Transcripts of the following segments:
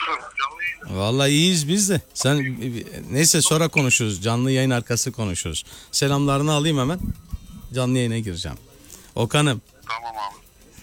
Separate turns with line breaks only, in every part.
Vallahi iyiyiz biz de. Sen neyse sonra konuşuruz. Canlı yayın arkası konuşuruz. Selamlarını alayım hemen. Canlı yayına gireceğim. Okan'ım.
Tamam abi.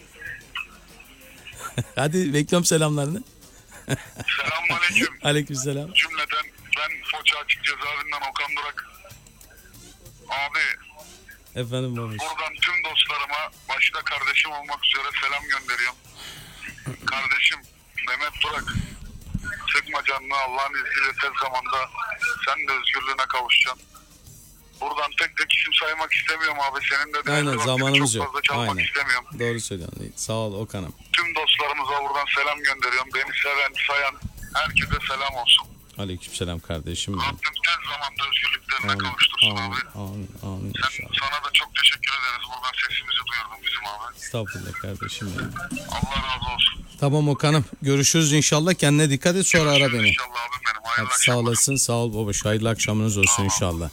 Hadi bekliyorum selamlarını.
Selamünaleyküm.
Aleykümselam.
Cümleten ben Foça Açık Cezaevinden Okan Durak. Abi
Efendim babuş.
buradan tüm dostlarıma başta kardeşim olmak üzere selam gönderiyorum. Kardeşim Mehmet Durak. Sıkma canını, Allah'ın izniyle tez zamanda sen de özgürlüğüne kavuşacaksın. Buradan tek tek isim saymak istemiyorum abi. Senin de
Aynen zamanımız
çok
yok.
fazla çalmak
Aynen.
istemiyorum.
Doğru söylüyorsun. Sağ ol Okan'ım.
Tüm dostlarımıza buradan selam gönderiyorum. Beni seven, sayan herkese selam olsun.
Aleykümselam kardeşim.
Rabbim tez zamanda özgürlüklerine
Amin.
kavuştursun
Amin.
abi.
Amin. Amin.
Sana da çok teşekkür ederiz. Buradan sesimizi duyurdun bizim abi.
Estağfurullah kardeşim.
Allah razı olsun.
Tamam Okan'ım. Görüşürüz inşallah. Kendine dikkat et, sonra ara beni.
İnşallah abim benim. Hayırlı
Hadi sağ
akşamlar.
olasın. Sağ ol babuş. Hayırlı akşamınız olsun inşallah.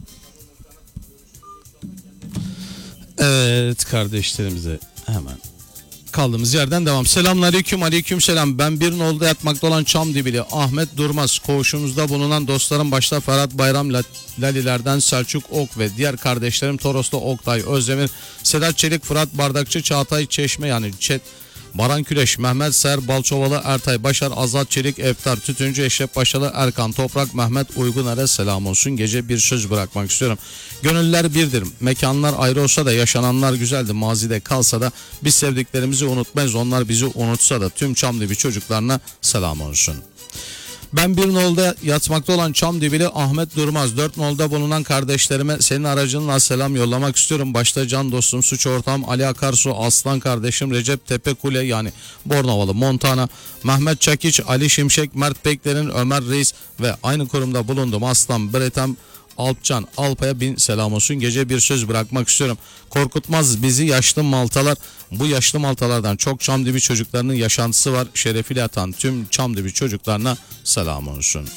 Evet kardeşlerimize hemen kaldığımız yerden devam. Selamünaleyküm, aleykümselam. Ben bir nolda yatmakta olan Çamdibili Ahmet Durmaz. Koğuşumuzda bulunan dostlarım başta Ferhat Bayram Lalilerden Selçuk Ok ve diğer kardeşlerim Toros'ta Oktay Özdemir, Sedat Çelik, Fırat Bardakçı, Çağatay Çeşme yani Baran Küleş, Mehmet Ser, Balçovalı, Ertay Başar, Azat Çelik, Eftar Tütüncü, Eşref Başalı, Erkan Toprak, Mehmet Uyguner'e selam olsun. Gece bir söz bırakmak istiyorum. Gönüller birdir. Mekanlar ayrı olsa da yaşananlar güzeldi. Mazide kalsa da biz sevdiklerimizi unutmayız. Onlar bizi unutsa da tüm Çamdibi çocuklarına selam olsun. Ben bir nolda yatmakta olan Çamdibili Ahmet Durmaz. 4 nolda bulunan kardeşlerime senin aracınla selam yollamak istiyorum. Başta can dostum, suç ortağım Ali Akarsu, Aslan kardeşim Recep Tepekule yani Bornovalı Montana, Mehmet Çakiç, Ali Şimşek, Mert Bekler'in, Ömer Reis ve aynı kurumda bulundum Aslan Bretem Alpcan Alpa'ya bin selam olsun. Gece bir söz bırakmak istiyorum. Korkutmaz bizi yaşlı maltalar. Bu yaşlı maltalardan çok Çamdibi çocuklarının yaşantısı var. Şerefiyle yatan tüm Çamdibi çocuklarına selam olsun.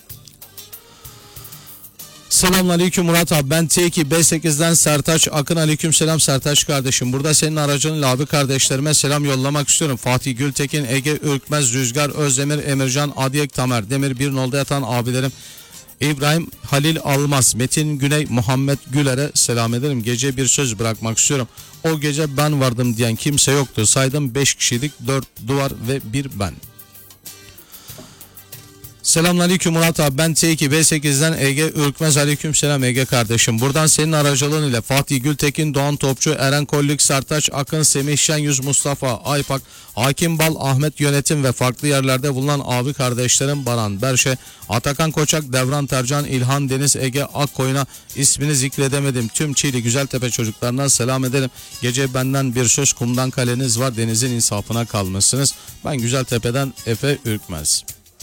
Selamünaleyküm Murat abi. Ben T2 B8'den Sertaç Akın. Aleykümselam Sertaç kardeşim. Burada senin aracınla abi kardeşlerime selam yollamak istiyorum. Fatih Gültekin, Ege Ürkmez, Rüzgar Özdemir, Emircan, Adiyek Tamer, Demir bir nolda yatan abilerim İbrahim Halil Almaz, Metin Güney, Muhammed Güler'e selam ederim. Gece bir söz bırakmak istiyorum. O gece ben vardım diyen kimse yoktu. Saydım 5 kişilik, 4 duvar ve 1 ben. Selamünaleyküm Murat abi. Ben T2 B8'den Ege Ürkmez. Aleykümselam Ege kardeşim. Buradan senin aracılığın ile Fatih Gültekin, Doğan Topçu, Eren Kollük, Sertaç Akın, Semih Şenyüz, Mustafa Aypak, Hakim Bal, Ahmet Yönetim ve farklı yerlerde bulunan abi kardeşlerim Baran Berşe, Atakan Koçak, Devran Tercan, İlhan Deniz, Ege Akkoyun'a ismini zikredemedim. Tüm Çiğli Güzeltepe çocuklarına selam ederim. Gece benden bir söz, kumdan kaleniz var. Denizin insafına kalmışsınız. Ben Güzeltepe'den Efe Ürkmez.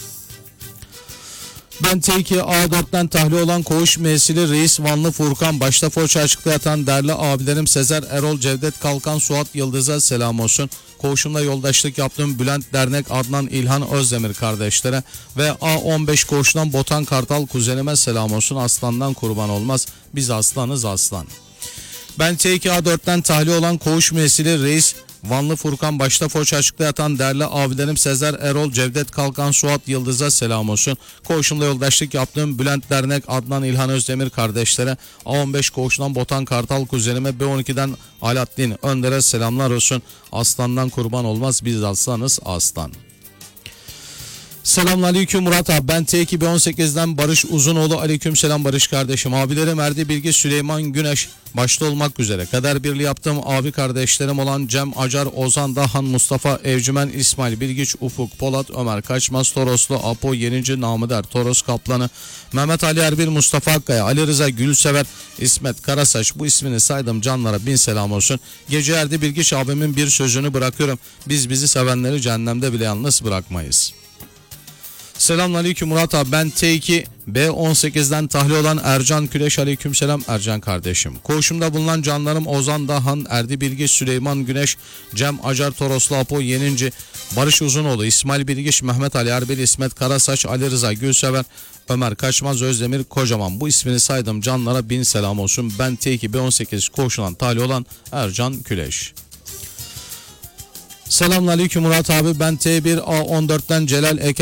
Ben T2 A4'ten tahliye olan koğuş müessili Reis Vanlı Furkan, başta Foça Açık'ta yatan değerli abilerim Sezer Erol, Cevdet Kalkan, Suat Yıldız'a selam olsun. Koğuşumda yoldaşlık yaptığım Bülent Dernek, Adnan İlhan Özdemir kardeşlere ve A15 koğuşundan Botan Kartal kuzenime selam olsun. Aslandan kurban olmaz. Biz aslanız aslan. Ben T2 A4'ten tahliye olan koğuş müessili Reis Vanlı Furkan, başta Foça Açık'ta yatan değerli abilerim Sezer Erol, Cevdet Kalkan, Suat Yıldız'a selam olsun. Koğuşumda yoldaşlık yaptığım Bülent Dernek, Adnan İlhan Özdemir kardeşlere, A15 koğuşundan Botan Kartal kuzenime, B12'den Alaaddin Önder'e selamlar olsun. Aslandan kurban olmaz, biz aslanız aslan. Selamünaleyküm Murat abi. Ben T2 B18'den Barış Uzunoğlu. Aleykümselam Barış kardeşim. Abilerim Erdi Bilgi, Süleyman Güneş başta olmak üzere kader birliği yaptığım abi kardeşlerim olan Cem Acar, Ozan Dahan, Mustafa Evcimen, İsmail Bilgiç, Ufuk Polat, Ömer Kaçmaz, Toroslu Apo Yenici, Namıder, Toros Kaplanı, Mehmet Ali Erbil, Mustafa Akkaya, Ali Rıza Gülsever, İsmet Karasaç, bu ismini saydım canlara bin selam olsun. Gece Erdi Bilgiç abimin bir sözünü bırakıyorum. Biz bizi sevenleri cehennemde bile yalnız bırakmayız. Selamünaleyküm Murat abi. Ben T2 B18'den tahliye olan Ercan Küleş. Aleykümselam Ercan kardeşim. Koğuşumda bulunan canlarım Ozan Dahan, Erdi Bilgiç, Süleyman Güneş, Cem Acar, Toroslu Apo Yeninci, Barış Uzunoğlu, İsmail Bilgiç, Mehmet Ali Erbil, İsmet Karasaç, Ali Rıza Gülsever, Ömer Kaçmaz, Özdemir Kocaman. Bu ismini saydım canlara bin selam olsun. Ben T2 B18 koğuşundan tahliye olan Ercan Küleş. Selamünaleyküm Murat abi. Ben T1 A14'ten Celal Eke